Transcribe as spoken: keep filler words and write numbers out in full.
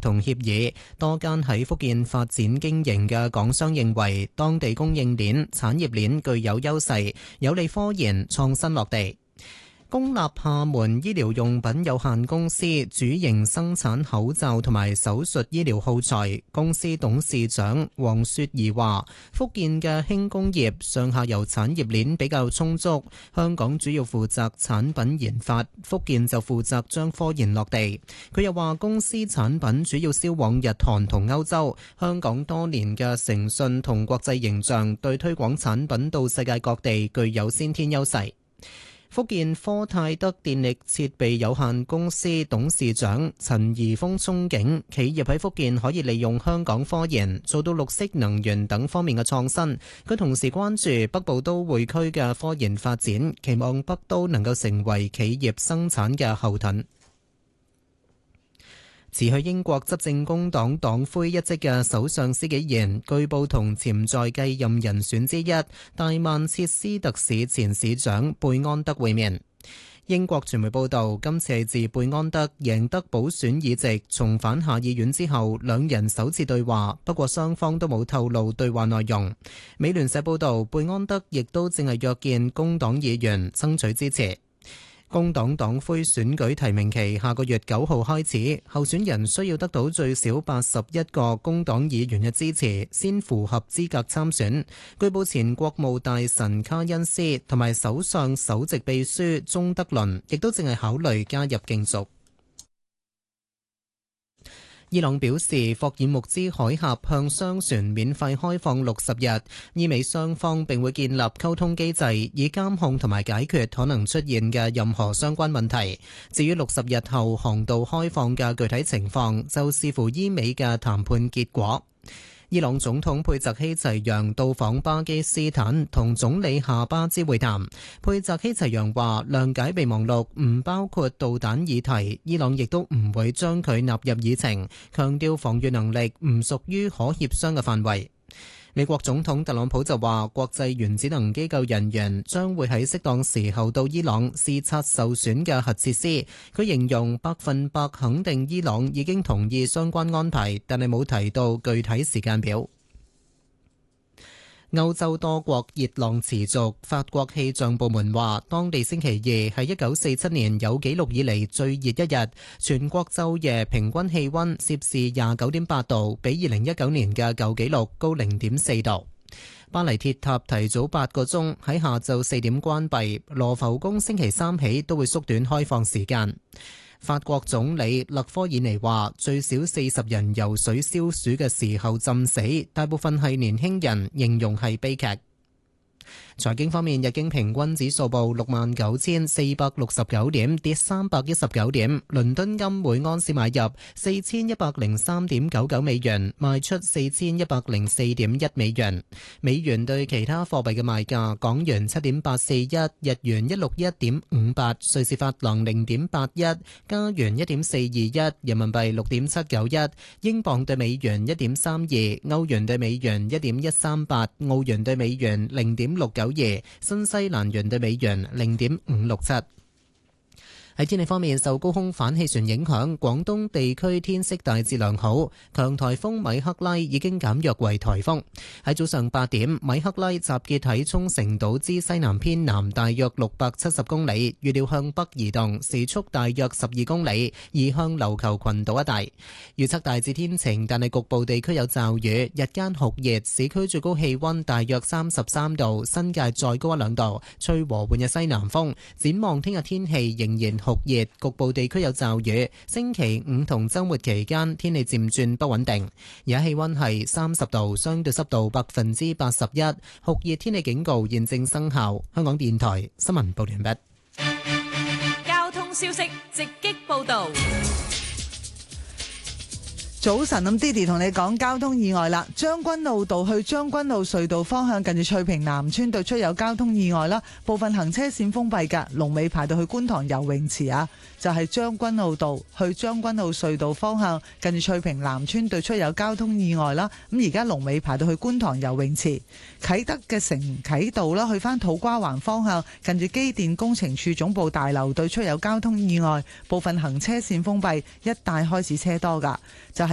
同協議。多間喺福建發展經營嘅港商認為，當地供應鏈、產業鏈具有優勢，有利科研創新落地。公立廈門醫療用品有限公司主營生產口罩同埋手術醫療耗材。公司董事長黃雪兒話：福建嘅輕工業上下游產業鏈比較充足，香港主要負責產品研發，福建就負責將科研落地。佢又話公司產品主要銷往日韓同歐洲，香港多年嘅誠信同國際形象對推廣產品到世界各地具有先天優勢。福建科泰德電力設備有限公司董事長陳怡峰憧憬企業喺福建可以利用香港科研做到綠色能源等方面嘅創新。佢同時關注北部都會區嘅科研發展，期望北都能夠成為企業生產嘅後盾。辭去英國執政工黨黨魁一職嘅首相施紀賢，據報同潛在繼任人選之一大曼徹斯特市前市長貝安德會面。英國傳媒報道，今次係自貝安德贏得補選議席重返下議院之後，兩人首次對話，不過雙方都冇透露對話內容。美聯社報道，貝安德亦都正係約見工黨議員爭取支持。工黨黨魁選舉提名期下個月九號開始，候選人需要得到最少八十一個工黨議員嘅支持，先符合資格參選。據報前國務大臣卡恩斯同埋首相首席秘書鍾德倫亦都正係考慮加入競逐。伊朗表示，霍爾木茲海峽向商船免費開放六十日，意味雙方並會建立溝通機制，以監控同埋解決可能出現嘅任何相關問題。至於六十日後航道開放嘅具體情況，就視乎伊美嘅談判結果。伊朗總統佩澤希齊揚到訪巴基斯坦，同總理夏巴茲會談。佩澤希齊揚話，諒解備忘錄唔包括導彈議題，伊朗亦都唔會將佢納入議程，強調防禦能力唔屬於可協商嘅範圍。美國總統特朗普就話，國際原子能機構人員將會喺適當時候到伊朗視察受損嘅核設施。佢形容百分百肯定伊朗已經同意相關安排，但係冇提到具體時間表。歐洲多國熱浪持續，法國氣象部門話，當地星期二係一九四七年有紀錄以嚟最熱一日，全國晝夜平均氣溫攝氏廿九點八度，比二零一九年嘅舊紀錄高零點四度。巴黎鐵塔提早八個鐘喺下晝四點關閉，羅浮宮星期三起都會縮短開放時間。法國總理勒科爾尼話，最少四十人游水消暑嘅時候浸死，大部分係年輕人，形容係悲劇。財經方面，日經平均指數報六萬九千四百六十九點，跌三百一十九點。倫敦金每安士買入四千一百零三點九九美元，賣出四千一百零四點一美元。美元對其他貨幣嘅賣價：港元七點八四一，日元一六一點五八，瑞士法郎零點八一，加元一點四二一，人民幣六點七九一，英鎊對美元一點三二，歐元對美元一點一三八，澳元對美元零點六九二，新西蘭元對美元零點五六七。喺天氣方面，受高空反氣旋影響，廣東地區天色大致良好。強颱風米克拉已經減弱為颱風。喺早上八點，米克拉集結喺沖繩島之西南偏南大約六百七十公里，預料向北移動，時速大約十二公里，移向琉球群島一帶。預測大致天晴，但係局部地區有驟雨，日間酷熱，市區最高氣溫大約三十三度，新界再高一兩度，吹和緩嘅西南風。展望聽日天氣仍然酷熱，局部地區有驟雨。星期五同周末期間天氣漸轉不穩定。而家氣溫係三十度，相對濕度百分之八十一，酷熱天氣警告現正生效。香港電台新聞報完畢。 交通消息直擊報道。 早晨，咁 Didi 同你講交通意外啦。將軍澳道去將軍澳隧道方向，近住翠屏南村對出有交通意外啦，部分行車線封閉噶，龍尾排到去觀塘游泳池啊。就係將軍澳道去將軍澳隧道方向，近住翠屏南村對出有交通意外啦。咁而家龍尾排到去觀塘游泳池。啟德嘅城啟道啦，去翻土瓜灣方向，近住機電工程處總部大樓對出有交通意外，部分行車線封閉，一帶開始車多噶。就係